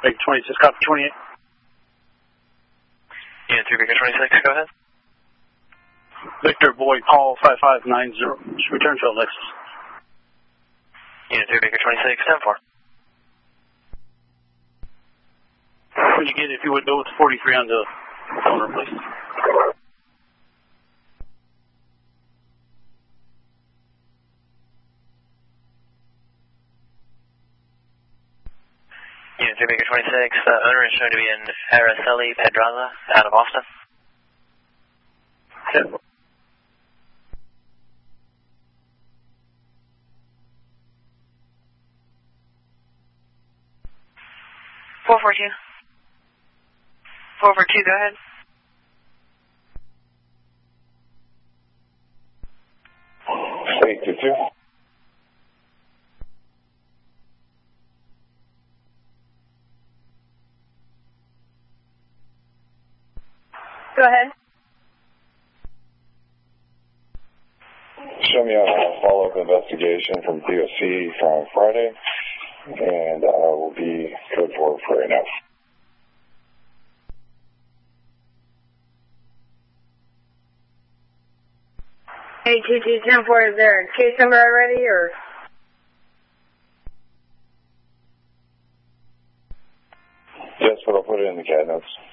Baker 26, copy 28. Unit 3 Baker 26, go ahead. Victor Boy, call 5590. Return to Alexis. Unit 3 Baker 26, 10-4. When you get it, if you would go with 43 on the owner, please. Unit 3 Baker 26, the owner is shown to be in Araceli Pedraza out of Austin. Okay. 442. 442, go ahead. State 22. Go ahead. Show me a follow-up investigation from DOC from Friday, and I will be good for right now. Hey, 2210-4, is there a case number already, or? Yes, but I'll put it in the CAD notes.